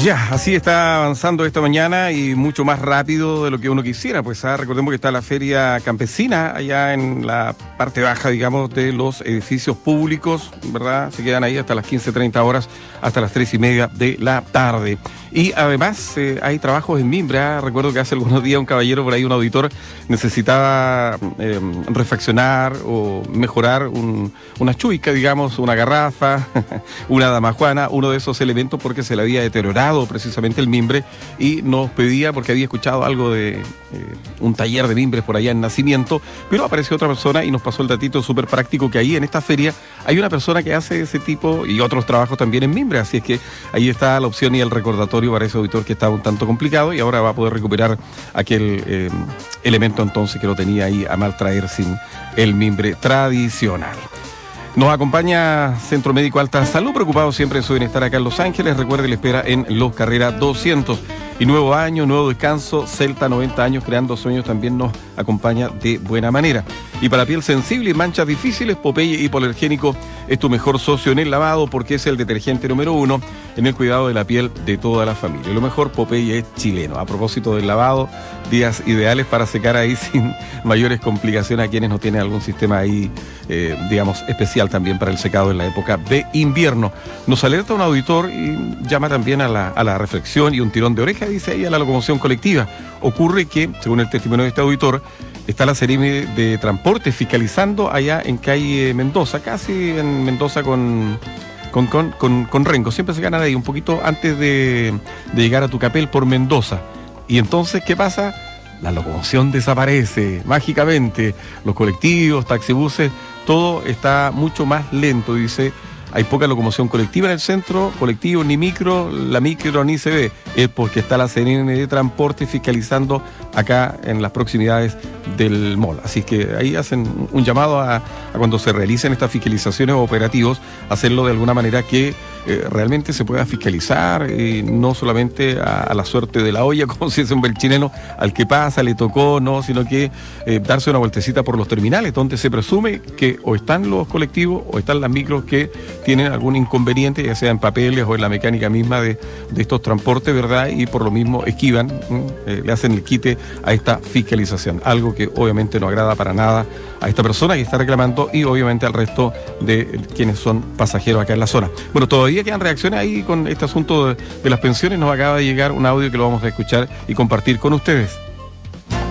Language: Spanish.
Ya, así está avanzando esta mañana y mucho más rápido de lo que uno quisiera. Pues recordemos que está la feria campesina allá en la parte baja, digamos, de los edificios públicos, ¿verdad? Se quedan ahí hasta las 15:30 horas, hasta las 3:30 de la tarde. Y además hay trabajos en mimbre. Recuerdo que hace algunos días un caballero por ahí, un auditor, necesitaba refaccionar o mejorar una chuica, digamos, una garrafa, una damajuana, uno de esos elementos porque se le había deteriorado precisamente el mimbre y nos pedía, porque había escuchado algo de un taller de mimbres por allá en Nacimiento, pero apareció otra persona y nos pasó el datito súper práctico que ahí en esta feria hay una persona que hace ese tipo y otros trabajos también en mimbre, así es que ahí está la opción y el recordatorio para ese auditor que estaba un tanto complicado y ahora va a poder recuperar aquel elemento entonces que lo tenía ahí a mal traer sin el mimbre tradicional. Nos acompaña Centro Médico Alta Salud, preocupado siempre de su bienestar acá en Los Ángeles. Recuerde, le espera en Los Carrera 200. Y nuevo año, nuevo descanso, Celta 90 años creando sueños también nos acompaña de buena manera. Y para piel sensible y manchas difíciles, Popeye Hipoalergénico es tu mejor socio en el lavado porque es el detergente número 1 en el cuidado de la piel de toda la familia. Y lo mejor, Popeye es chileno. A propósito del lavado, días ideales para secar ahí sin mayores complicaciones a quienes no tienen algún sistema ahí, digamos, especial también para el secado en la época de invierno. Nos alerta un auditor y llama también a la reflexión y un tirón de oreja, dice ella, la locomoción colectiva. Ocurre que, según el testimonio de este auditor, está la Seremi de Transporte fiscalizando allá en calle Mendoza, casi en Mendoza con Rengo. Siempre se ganan ahí un poquito antes de llegar a Tucapel por Mendoza. Y entonces, ¿qué pasa? La locomoción desaparece mágicamente. Los colectivos, taxibuses, todo está mucho más lento, dice. Hay poca locomoción colectiva en el centro, colectivo ni micro, la micro ni se ve. Es porque está la CNN de Transporte fiscalizando acá en las proximidades del mall. Así que ahí hacen un llamado a cuando se realicen estas fiscalizaciones o operativos, hacerlo de alguna manera que realmente se pueda fiscalizar, no solamente a la suerte de la olla, como si es un bel chileno al que pasa, le tocó, no, sino que darse una vueltecita por los terminales, donde se presume que o están los colectivos o están las micros que tienen algún inconveniente, ya sea en papeles o en la mecánica misma de estos transportes, ¿verdad? Y por lo mismo esquivan, le hacen el quite a esta fiscalización, algo que obviamente no agrada para nada a esta persona que está reclamando y obviamente al resto de quienes son pasajeros acá en la zona. Bueno, todavía quedan reacciones ahí con este asunto de las pensiones. Nos acaba de llegar un audio que lo vamos a escuchar y compartir con ustedes.